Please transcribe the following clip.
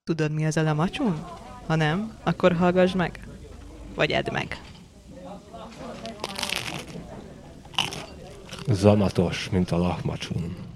Tudod, mi az a lamacsun? Ha nem, akkor hallgass meg. Vagy edd meg. Zamatos, mint a lahmacsun.